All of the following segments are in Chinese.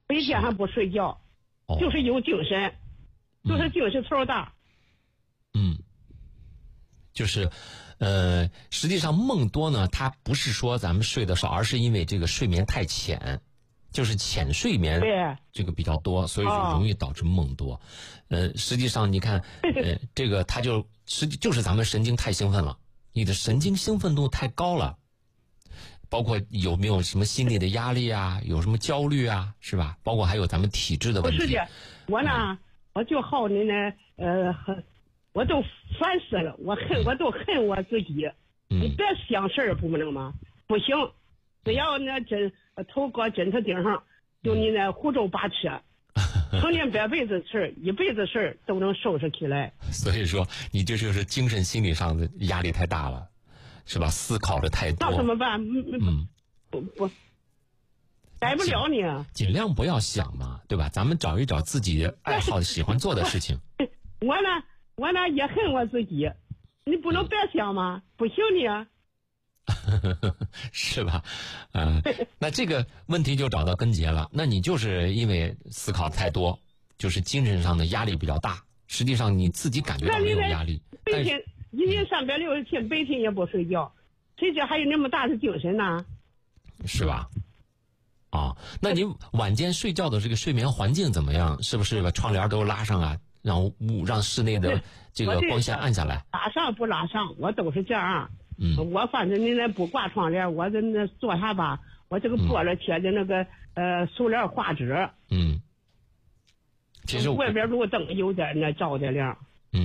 白天还不睡觉，就是有精神，就是精神头大。 就是实际上梦多呢，它不是说咱们睡得少，而是因为这个睡眠太浅，就是浅睡眠这个比较多，所以就容易导致梦多。实际上你看这个它就是咱们神经太兴奋了，你的神经兴奋度太高了，包括有没有什么心理的压力啊，有什么焦虑啊，是吧？包括还有咱们体质的问题。 不是的，我呢，我就好你呢，我都烦死了，我都恨我自己。你别想事儿不能吗？不行，只要那头搁枕头顶上，就你那胡诌八扯，成天百辈子事儿，一辈子事儿都能收拾起来。 所以说，你这就是精神心理上的压力太大了，是吧？思考的太多。 那怎么办？不改不了你。 尽量不要想嘛，对吧？咱们找一找自己爱好、喜欢做的事情。 我呢也恨我自己，你不能白想吗？不行你啊。 是吧？那这个问题就找到根结了。那你就是因为思考太多，就是精神上的压力比较大。实际上你自己感觉到没有压力。 白天一年360天，白天也不睡觉，谁家还有那么大的精神呢？ 是吧？那你晚间睡觉的这个睡眠环境怎么样？是不是把窗帘都拉上啊？让室内的这个光线暗下来。 拉上不拉上，我都是这样。我反正你那不挂窗帘，我这那做啥吧？我这个玻璃贴的那个塑料画纸。 其实外边路灯有点那照的亮。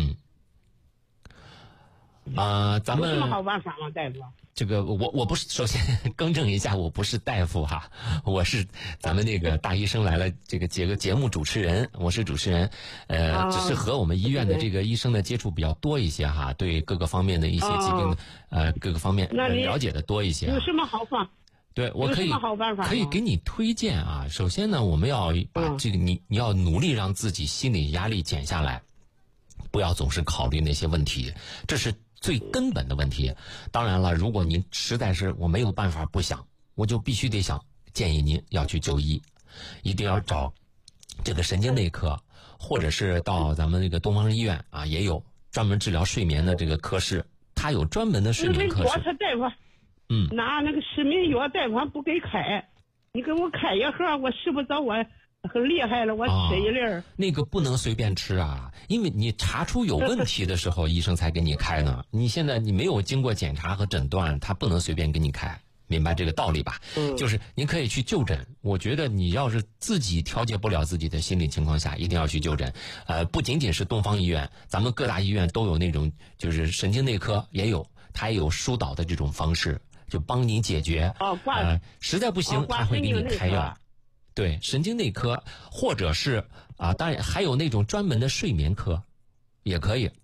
咱们有什么好办法吗，大夫？ 这个我不是，首先更正一下，我不是大夫哈，我是咱们那个大医生来了这个节目主持人，我是主持人，只是和我们医院的这个医生的接触比较多一些哈，对各个方面的一些疾病各个方面了解的多一些。 有什么好方？ 对，我可以给你推荐啊。首先呢，我们要把这个你要努力让自己心理压力减下来，不要总是考虑那些问题，这是最根本的问题。当然了，如果您实在是我没有办法不想，我就必须得想，建议您要去就医，一定要找这个神经内科，或者是到咱们这个东方医院啊，也有专门治疗睡眠的这个科室，它有专门的睡眠科室。 大夫，拿那个失眠药，大夫还不给开，你给我开一盒，我睡不着，我很厉害了，我吃一粒儿。 那个不能随便吃啊，因为你查出有问题的时候，医生才给你开呢。你现在你没有经过检查和诊断，他不能随便给你开，明白这个道理吧？就是您可以去就诊。我觉得你要是自己调节不了自己的心理情况下，一定要去就诊。不仅仅是东方医院，咱们各大医院都有那种，就是神经内科也有，它也有疏导的这种方式，就帮你解决。实在不行，他会给你开药。对，神经内科，或者是当然还有那种专门的睡眠科，也可以。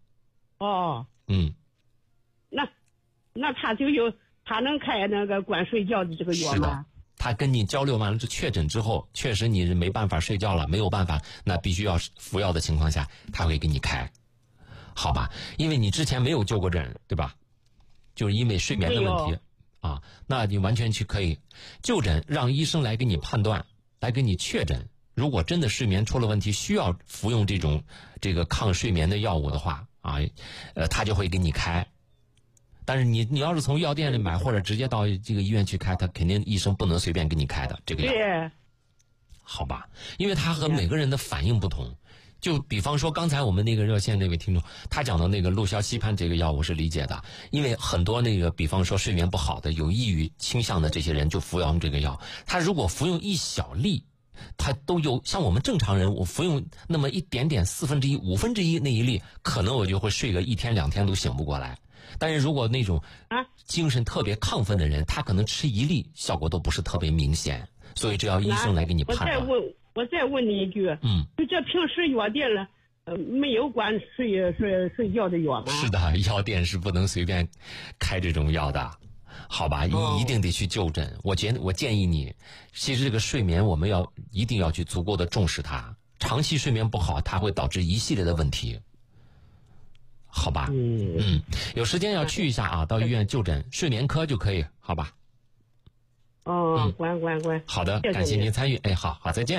那他能开那个管睡觉的这个药吗？ 是的，他跟你交流完了这确诊之后，确实你是没办法睡觉了，没有办法，那必须要服药的情况下，他会给你开，好吧？因为你之前没有就过诊，对吧？就是因为睡眠的问题那你完全可以就诊，让医生来给你判断。来给你确诊，如果真的睡眠出了问题，需要服用这个抗睡眠的药物的话他就会给你开。但是你要是从药店里买，或者直接到这个医院去开，他肯定医生不能随便给你开的这个药，好吧？因为他和每个人的反应不同。就比方说刚才我们那个热线那位听众，他讲的那个氯硝西泮这个药我是理解的，因为很多那个比方说睡眠不好的、有抑郁倾向的这些人就服用这个药，他如果服用一小粒，他都有像我们正常人，我服用那么一点点1/4、1/5那一粒，可能我就会睡个1天2天都醒不过来。但是如果那种精神特别亢奋的人，他可能吃一粒效果都不是特别明显，所以这要医生来给你判断。 我再问你一句，就这平时药店了，没有管睡觉的药吗？ 是的，药店是不能随便开这种药的，好吧？一定得去就诊。我建议你，其实这个睡眠我们一定要去足够的重视它，长期睡眠不好，它会导致一系列的问题，好吧？有时间要去一下到医院就诊，睡眠科就可以，好吧？ 乖。 好的，感谢您参与，好，再见。